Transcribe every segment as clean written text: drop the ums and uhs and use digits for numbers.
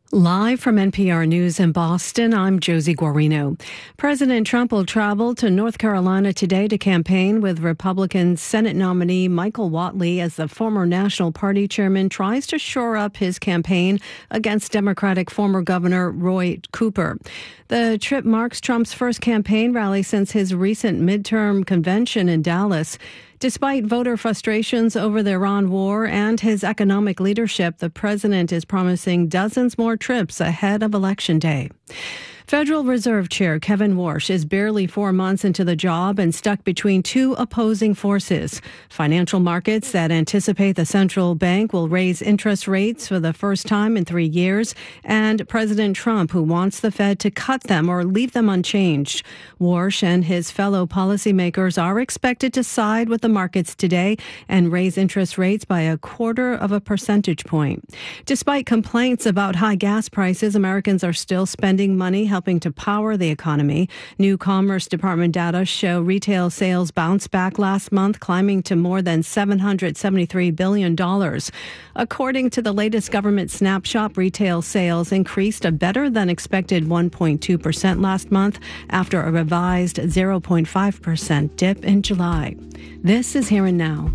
Live from NPR News in Boston, I'm Josie Guarino. President Trump will travel to North Carolina today to campaign with Republican Senate nominee Michael Whatley as the former National Party chairman tries to shore up his campaign against Democratic former Governor Roy Cooper. The trip marks Trump's first campaign rally since his recent midterm convention in Dallas. Despite voter frustrations over the Iran war and his economic leadership, the president is promising dozens more trips ahead of Election Day. Federal Reserve Chair Kevin Warsh is barely 4 months into the job and stuck between two opposing forces. Financial markets that anticipate the central bank will raise interest rates for the first time in 3 years, and President Trump, who wants the Fed to cut them or leave them unchanged. Warsh and his fellow policymakers are expected to side with the markets today and raise interest rates by 0.25 percentage point. Despite complaints about high gas prices, Americans are still spending money helping to power the economy. New Commerce Department data show retail sales bounced back last month, climbing to more than $773 billion. According to the latest government snapshot, retail sales increased a better than expected 1.2% last month after a revised 0.5% dip in July. This is Here and Now.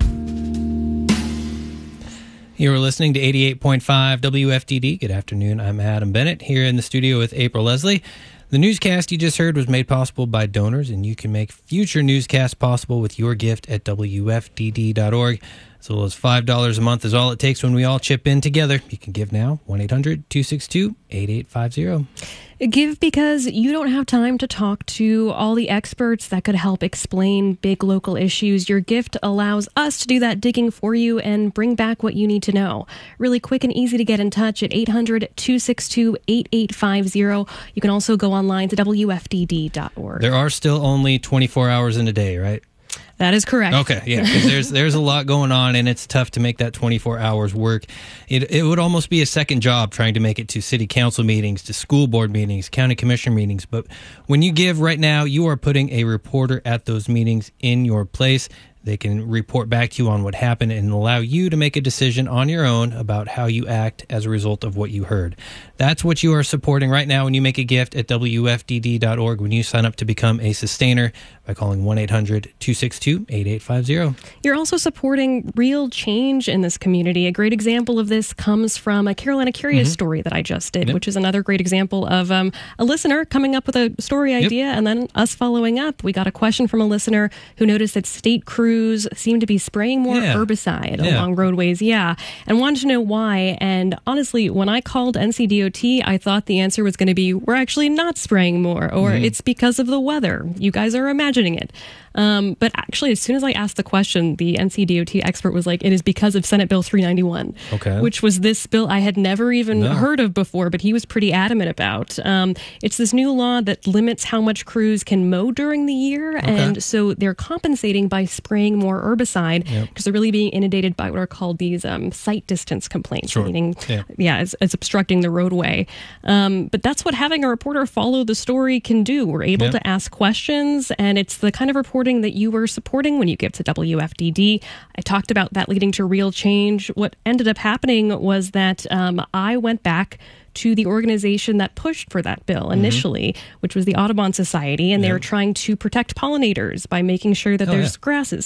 You're listening to 88.5 WFDD. Good afternoon. I'm Adam Bennett here in the studio with April Leslie. The newscast you just heard was made possible by donors, and you can make future newscasts possible with your gift at WFDD.org. As little as $5 a month is all it takes when we all chip in together. You can give now, 1-800-262-8850. Give because you don't have time to talk to all the experts that could help explain big local issues. Your gift allows us to do that digging for you and bring back what you need to know. Really quick and easy to get in touch at 800-262-8850. You can also go online to WFDD.org. There are still only 24 hours in a day, right? That is correct. Okay, yeah, because there's a lot going on, and it's tough to make that 24 hours work. It would almost be a second job trying to make it to city council meetings, to school board meetings, county commission meetings. But when you give right now, you are putting a reporter at those meetings in your place. They can report back to you on what happened and allow you to make a decision on your own about how you act as a result of what you heard. That's what you are supporting right now when you make a gift at WFDD.org when you sign up to become a sustainer by calling 1-800-262-8850. You're also supporting real change in this community. A great example of this comes from a Carolina Curious story that I just did, which is another great example of a listener coming up with a story idea and then us following up. We got a question from a listener who noticed that state crews seem to be spraying more herbicide along roadways, and wanted to know why. And honestly, when I called NCDOT, I thought the answer was going to be, we're actually not spraying more, or it's because of the weather. You guys are imagining it. But actually, as soon as I asked the question, the NCDOT expert was like, it is because of Senate Bill 391, which was this bill I had never even heard of before, but he was pretty adamant about. It's this new law that limits how much crews can mow during the year. And so they're compensating by spraying more herbicide because they're really being inundated by what are called these sight distance complaints, meaning, it's obstructing the roadway. But that's what having a reporter follow the story can do. We're able to ask questions, and it's the kind of reporting that you were supporting when you give to WFDD. I talked about that leading to real change. What ended up happening was that I went back to the organization that pushed for that bill initially, which was the Audubon Society, and they were trying to protect pollinators by making sure that there's grasses,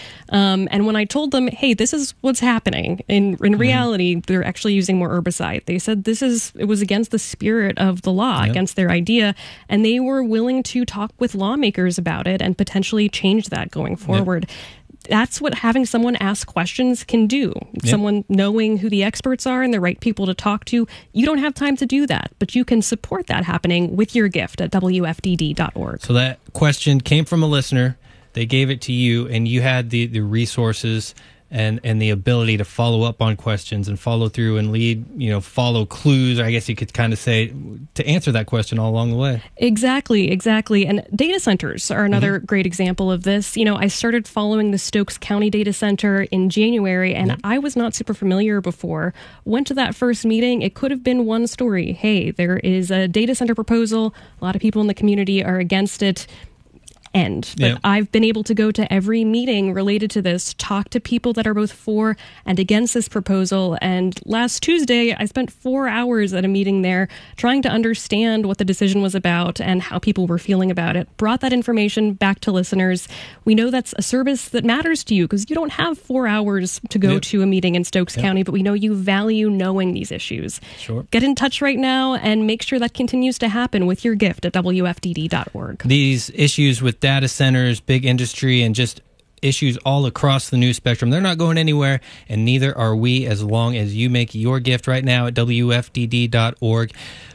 and when I told them, hey, this is what's happening, in reality, they're actually using more herbicide. They said it was against the spirit of the law, against their idea, and they were willing to talk with lawmakers about it and potentially change that going forward. That's what having someone ask questions can do. Someone knowing who the experts are and the right people to talk to. You don't have time to do that, but you can support that happening with your gift at WFDD.org. So that question came from a listener. They gave it to you, and you had the resources and the ability to follow up on questions and follow through and lead, follow clues, I guess you could kind of say, to answer that question all along the way. Exactly. And data centers are another great example of this. I started following the Stokes County Data Center in January, and I was not super familiar before. Went to that first meeting. It could have been one story. Hey, there is a data center proposal. A lot of people in the community are against it. end. But I've been able to go to every meeting related to this, talk to people that are both for and against this proposal. And last Tuesday, I spent 4 hours at a meeting there trying to understand what the decision was about and how people were feeling about it. Brought that information back to listeners. We know that's a service that matters to you because you don't have 4 hours to go to a meeting in Stokes County, but we know you value knowing these issues. Sure. Get in touch right now and make sure that continues to happen with your gift at WFDD.org. These issues with data centers, big industry, and just issues all across the news spectrum, they're not going anywhere, and neither are we as long as you make your gift right now at WFDD.org.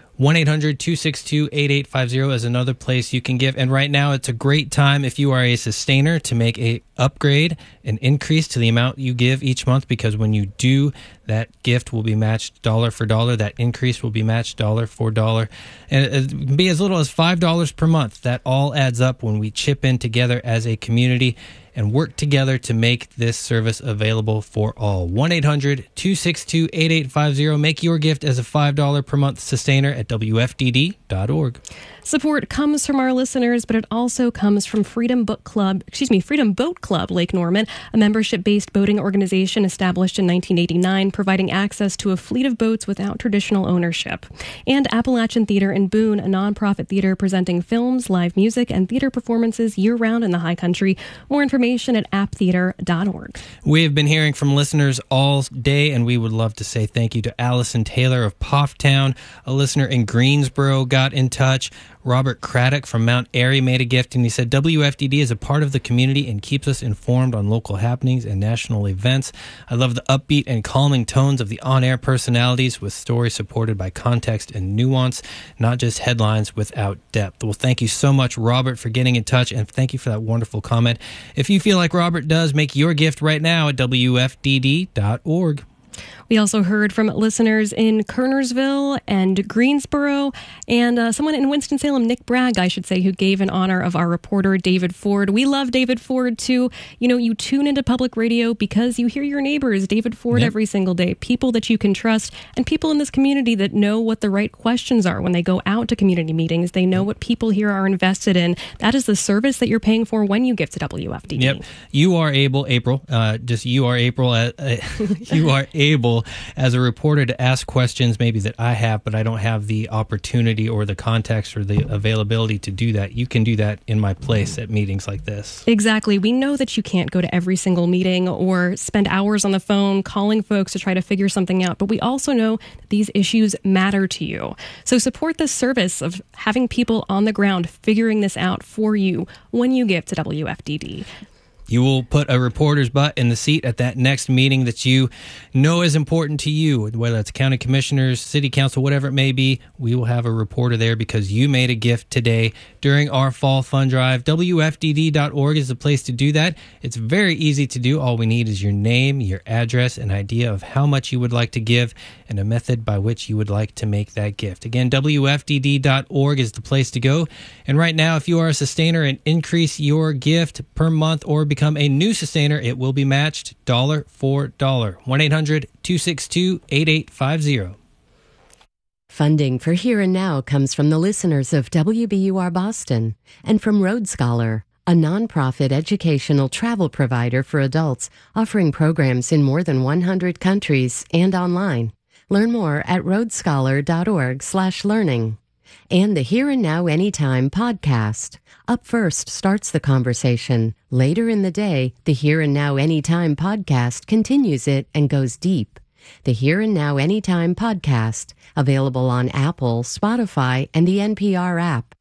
1-800-262-8850 is another place you can give. And right now, it's a great time if you are a sustainer to make a upgrade, an increase to the amount you give each month, because when you do, that gift will be matched dollar for dollar. That increase will be matched dollar for dollar. And it can be as little as $5 per month. That all adds up when we chip in together as a community and work together to make this service available for all. 1-800-262-8850. Make your gift as a $5 per month sustainer at WFDD.org. Support comes from our listeners, but it also comes from Freedom Boat Club Lake Norman, a membership-based boating organization established in 1989, providing access to a fleet of boats without traditional ownership. And Appalachian Theater in Boone, a nonprofit theater presenting films, live music, and theater performances year-round in the High Country. More information at apptheater.org. We have been hearing from listeners all day, and we would love to say thank you to Allison Taylor of Pofftown. A listener in Greensboro got in touch. Robert Craddock from Mount Airy made a gift, and he said, WFDD is a part of the community and keeps us informed on local happenings and national events. I love the upbeat and calming tones of the on-air personalities with stories supported by context and nuance, not just headlines without depth. Well, thank you so much, Robert, for getting in touch, and thank you for that wonderful comment. If you feel like Robert does, make your gift right now at WFDD.org. We also heard from listeners in Kernersville and Greensboro, and someone in Winston-Salem, Nick Bragg, I should say, who gave in honor of our reporter, David Ford. We love David Ford, too. You know, you tune into public radio because you hear your neighbors, David Ford, every single day, people that you can trust, and people in this community that know what the right questions are when they go out to community meetings. They know what people here are invested in. That is the service that you're paying for when you give to WFDD. Yep. You are able, April, you are able as a reporter to ask questions maybe that I have, but I don't have the opportunity or the context or the availability to do that. You can do that in my place at meetings like this. Exactly. We know that you can't go to every single meeting or spend hours on the phone calling folks to try to figure something out, but we also know that these issues matter to you. So support this service of having people on the ground figuring this out for you when you give to WFDD. You will put a reporter's butt in the seat at that next meeting that you know is important to you, whether it's county commissioners, city council, whatever it may be. We will have a reporter there because you made a gift today during our fall fund drive. WFDD.org is the place to do that. It's very easy to do. All we need is your name, your address, an idea of how much you would like to give, and a method by which you would like to make that gift. Again, WFDD.org is the place to go. And right now, if you are a sustainer and increase your gift per month or become a new sustainer, it will be matched dollar for dollar. 1-800-262-8850. Funding for Here and Now comes from the listeners of WBUR Boston and from Road Scholar, a nonprofit educational travel provider for adults offering programs in more than 100 countries and online. Learn more at roadscholar.org/learning. And the Here and Now Anytime podcast. Up first starts the conversation. Later in the day, the Here and Now Anytime podcast continues it and goes deep. The Here and Now Anytime podcast, available on Apple, Spotify, and the NPR app.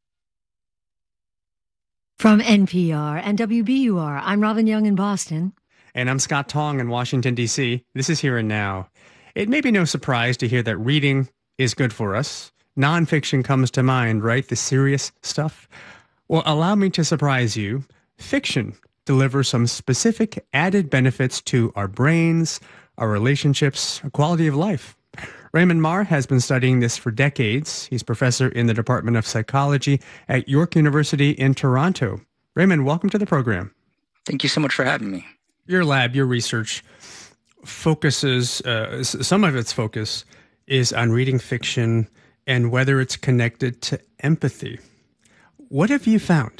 From NPR and WBUR, I'm Robin Young in Boston. And I'm Scott Tong in Washington, D.C. This is Here and Now. It may be no surprise to hear that reading is good for us. Nonfiction comes to mind, right? The serious stuff. Well, allow me to surprise you. Fiction delivers some specific added benefits to our brains, our relationships, our quality of life. Raymond Mar has been studying this for decades. He's professor in the Department of Psychology at York University in Toronto. Raymond, welcome to the program. Thank you so much for having me. Your lab, your research focuses, some of its focus is on reading fiction and whether it's connected to empathy. What have you found?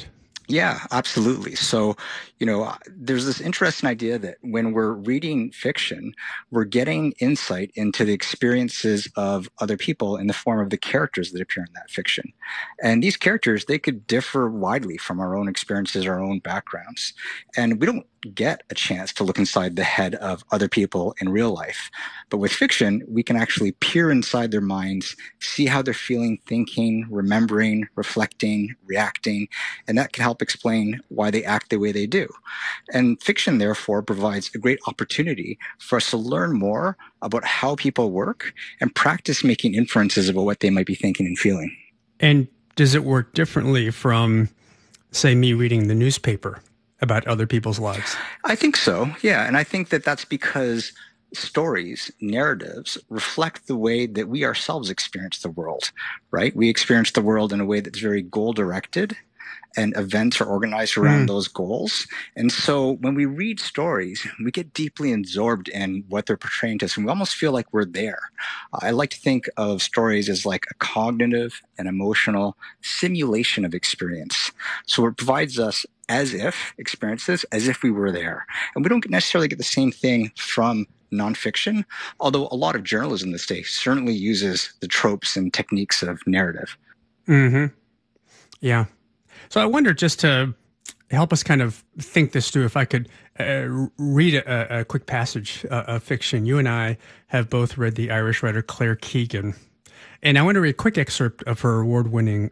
Yeah, absolutely. So, there's this interesting idea that when we're reading fiction, we're getting insight into the experiences of other people in the form of the characters that appear in that fiction. And these characters, they could differ widely from our own experiences, our own backgrounds. And we don't get a chance to look inside the head of other people in real life. But with fiction, we can actually peer inside their minds, see how they're feeling, thinking, remembering, reflecting, reacting, and that can help explain why they act the way they do. And fiction, therefore, provides a great opportunity for us to learn more about how people work and practice making inferences about what they might be thinking and feeling. And does it work differently from, say, me reading the newspaper about other people's lives? I think so, yeah. And I think that that's because stories, narratives, reflect the way that we ourselves experience the world, right? We experience the world in a way that's very goal-directed, and events are organized around those goals. And so when we read stories, we get deeply absorbed in what they're portraying to us, and we almost feel like we're there. I like to think of stories as like a cognitive and emotional simulation of experience. So it provides us experiences as if we were there. And we don't necessarily get the same thing from nonfiction, although a lot of journalism this day certainly uses the tropes and techniques of narrative. Mm-hmm. Yeah. So I wonder, just to help us kind of think this through, if I could read a quick passage of fiction. You and I have both read the Irish writer Claire Keegan, and I want to read a quick excerpt of her award-winning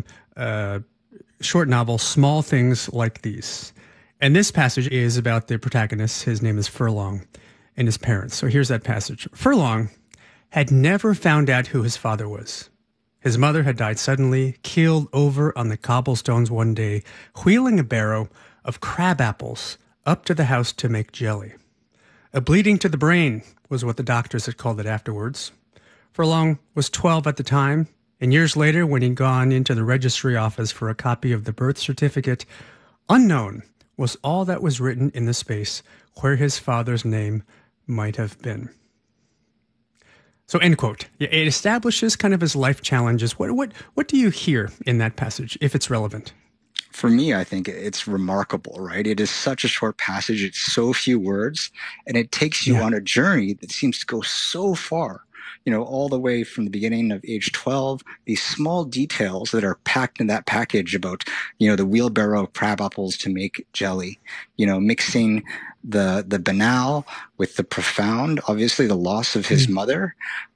short novel, Small Things Like These. And this passage is about the protagonist. His name is Furlong, and his parents. So here's that passage. Furlong had never found out who his father was. His mother had died suddenly, keeled over on the cobblestones one day, wheeling a barrow of crab apples up to the house to make jelly. A bleeding to the brain was what the doctors had called it afterwards. Furlong was 12 at the time, and years later, when he'd gone into the registry office for a copy of the birth certificate, unknown was all that was written in the space where his father's name might have been. So, end quote. It establishes kind of his life challenges. What do you hear in that passage, if it's relevant? For me, I think it's remarkable, right? It is such a short passage. It's so few words, and it takes you on a journey that seems to go so far. All the way from the beginning of age 12, these small details that are packed in that package about, the wheelbarrow of crab apples to make jelly, mixing the banal with the profound, obviously the loss of his mother.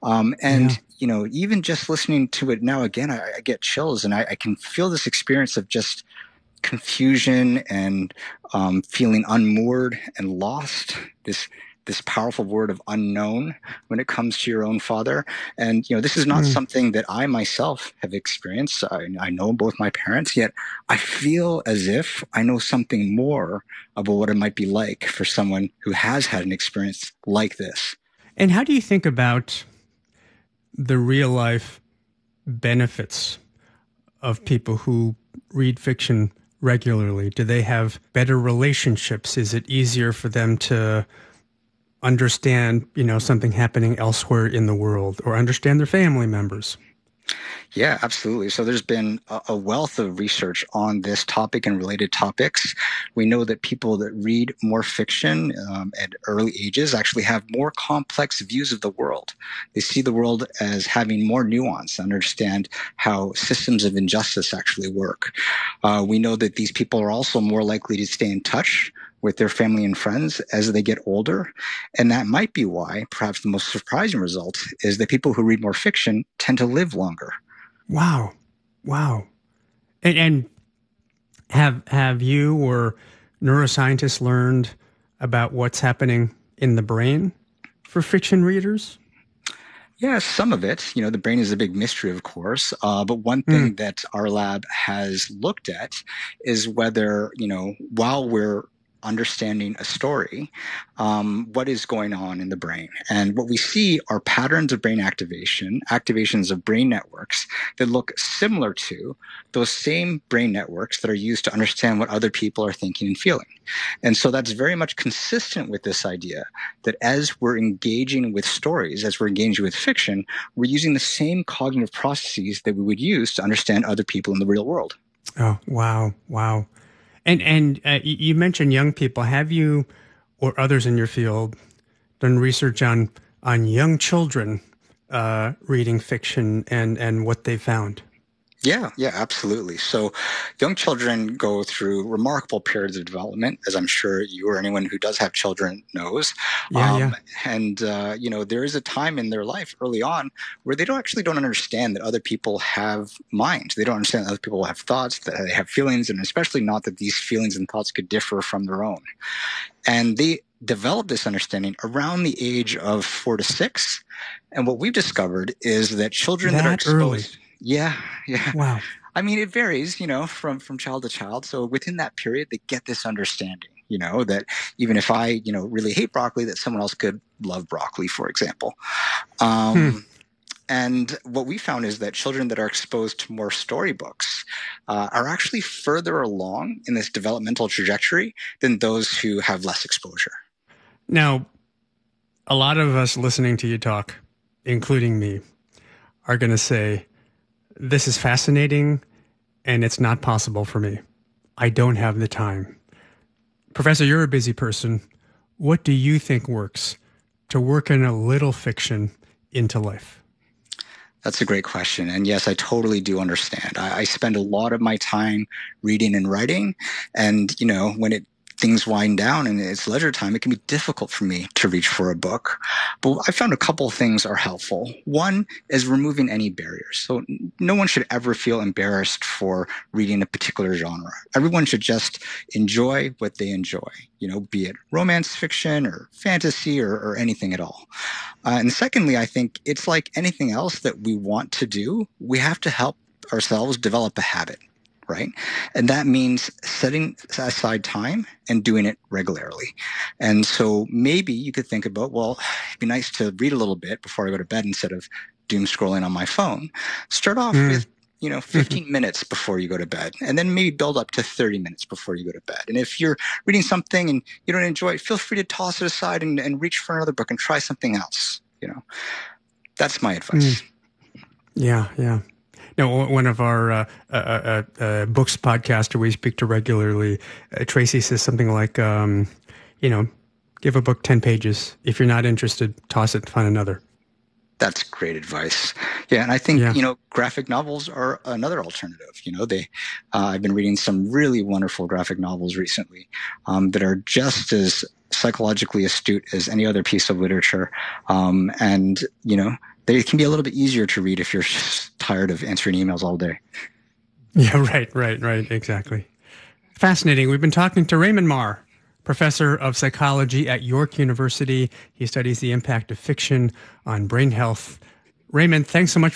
Even just listening to it now again, I get chills, and I can feel this experience of just confusion and feeling unmoored and lost, this powerful word of unknown when it comes to your own father. And, this is not something that I myself have experienced. I know both my parents, yet I feel as if I know something more about what it might be like for someone who has had an experience like this. And how do you think about the real life benefits of people who read fiction regularly? Do they have better relationships? Is it easier for them to understand, something happening elsewhere in the world, or understand their family members? Yeah, absolutely. So there's been a wealth of research on this topic and related topics. We know that people that read more fiction at early ages actually have more complex views of the world. They see the world as having more nuance, understand how systems of injustice actually work. We know that these people are also more likely to stay in touch with their family and friends as they get older. And that might be why, perhaps the most surprising result is that people who read more fiction tend to live longer. Wow. And have you or neuroscientists learned about what's happening in the brain for fiction readers? Yeah, some of it. The brain is a big mystery, of course. But one thing that our lab has looked at is whether, while we're understanding a story, what is going on in the brain. And what we see are patterns of brain activations of brain networks that look similar to those same brain networks that are used to understand what other people are thinking and feeling. And so that's very much consistent with this idea that as we're engaging with stories, as we're engaging with fiction, we're using the same cognitive processes that we would use to understand other people in the real world. Oh, wow. And you mentioned young people. Have you or others in your field done research on young children reading fiction and what they found? Yeah, absolutely. So young children go through remarkable periods of development, as I'm sure you or anyone who does have children knows. And, there is a time in their life early on where they don't understand that other people have minds. They don't understand that other people have thoughts, that they have feelings, and especially not that these feelings and thoughts could differ from their own. And they develop this understanding around the age of 4 to 6. And what we've discovered is that children that are exposed... Early. Yeah. Wow. I mean, it varies, from child to child. So within that period, they get this understanding, that even if I, really hate broccoli, that someone else could love broccoli, for example. And what we found is that children that are exposed to more storybooks are actually further along in this developmental trajectory than those who have less exposure. Now, a lot of us listening to you talk, including me, are going to say, this is fascinating, and it's not possible for me. I don't have the time. Professor, you're a busy person. What do you think works to work in a little fiction into life? That's a great question. And yes, I totally do understand. I spend a lot of my time reading and writing. And, when things wind down and it's leisure time, it can be difficult for me to reach for a book. But I found a couple of things are helpful. One is removing any barriers. So no one should ever feel embarrassed for reading a particular genre. Everyone should just enjoy what they enjoy, be it romance fiction or fantasy or anything at all. And secondly, I think it's like anything else that we want to do. We have to help ourselves develop a habit. Right? And that means setting aside time and doing it regularly. And so maybe you could think about, well, it'd be nice to read a little bit before I go to bed instead of doom scrolling on my phone. Start off with, 15 minutes before you go to bed, and then maybe build up to 30 minutes before you go to bed. And if you're reading something and you don't enjoy it, feel free to toss it aside and reach for another book and try something else. That's my advice. Yeah. No, one of our books podcaster we speak to regularly, Tracy says something like, give a book 10 pages. If you're not interested, toss it and find another. That's great advice. Yeah, and I think, graphic novels are another alternative. I've been reading some really wonderful graphic novels recently that are just as psychologically astute as any other piece of literature. They can be a little bit easier to read if you're just tired of answering emails all day. Yeah, right. Exactly. Fascinating. We've been talking to Raymond Mar, professor of psychology at York University. He studies the impact of fiction on brain health. Raymond, thanks so much